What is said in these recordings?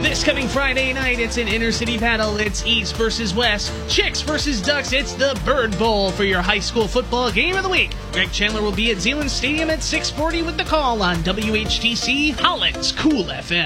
This coming Friday night, it's an inner-city battle. It's East versus West, Chicks versus Ducks. It's the Bird Bowl for your high school football game of the week. Greg Chandler will be at Zeeland Stadium at 6:40 with the call on WHTC Holland's Cool FM.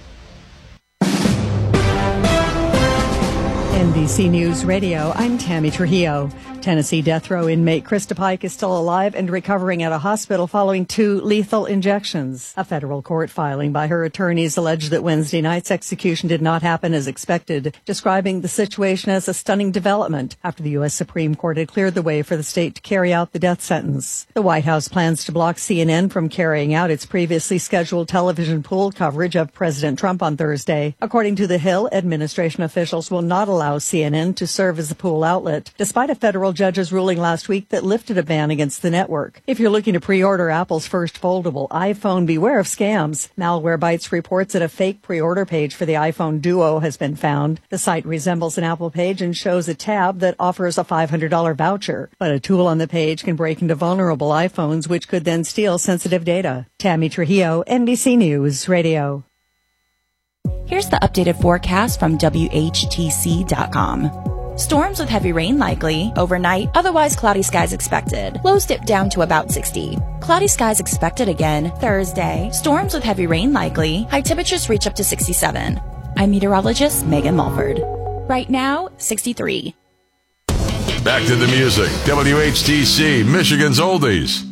NBC News Radio, I'm Tammy Trujillo. Tennessee death row inmate Krista Pike is still alive and recovering at a hospital following 2 lethal injections. A federal court filing by her attorneys alleged that Wednesday night's execution did not happen as expected, describing the situation as a stunning development after the U.S. Supreme Court had cleared the way for the state to carry out the death sentence. The White House plans to block CNN from carrying out its previously scheduled television pool coverage of President Trump on Thursday. According to The Hill, administration officials will not allow CNN to serve as a pool outlet, despite a federal judge's ruling last week that lifted a ban against the network. If you're looking to pre-order Apple's first foldable iPhone, beware of scams. Malwarebytes reports that a fake pre-order page for the iPhone Duo has been found. The site resembles an Apple page and shows a tab that offers a $500 voucher. But a tool on the page can break into vulnerable iPhones, which could then steal sensitive data. Tammy Trujillo, NBC News Radio. Here's the updated forecast from WHTC.com. Storms with heavy rain likely. Overnight, otherwise cloudy skies expected. Lows dip down to about 60. Cloudy skies expected again Thursday. Storms with heavy rain likely. High temperatures reach up to 67. I'm meteorologist Megan Mulford. Right now, 63. Back to the music. WHTC, Michigan's Oldies.